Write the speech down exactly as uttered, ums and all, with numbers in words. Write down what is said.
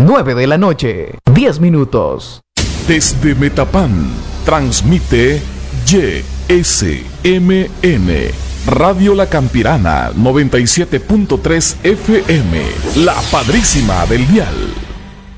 nueve de la noche, diez minutos. Desde Metapán, transmite Y S M N, Radio La Campirana, noventa y siete punto tres F M, la padrísima del dial.